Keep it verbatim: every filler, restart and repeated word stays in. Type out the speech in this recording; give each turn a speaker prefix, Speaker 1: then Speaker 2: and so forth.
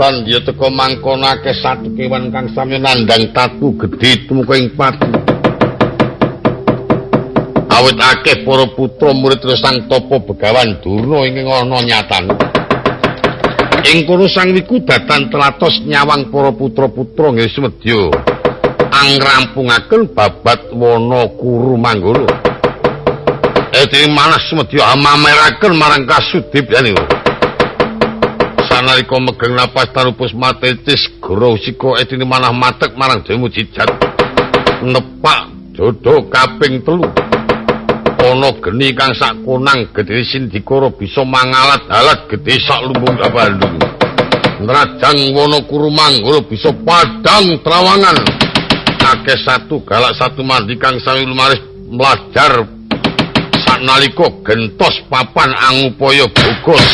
Speaker 1: Tan dia teka mangkonake satu kewan kang sami nandhang tatu gedhe tumeka ing pati. Awit akeh para putra murid Sang Tapa Begawan Durna ing ana nyatane. Ing kono sang Wikudatan telatos nyawang para putra-putra nggih semedya angrampungaken babat wana kuru manggala. Edi manah semedya mameraken marang kasudibyan niku. Sanalika megeng napas tarupus matetis goro sika edine manah matek marang Dewa Mujijat. Nepak dodo kaping telu. Ana geni kang sak konang gedhe Sindikara bisa mangalat-alat gedhe sak lumbung Bandung. Nrajang wana kuru manggala bisa padang trawangan. Akeh satu galak satu mandi kang sami lumaris mlajar sanalika gentos papan angupaya boga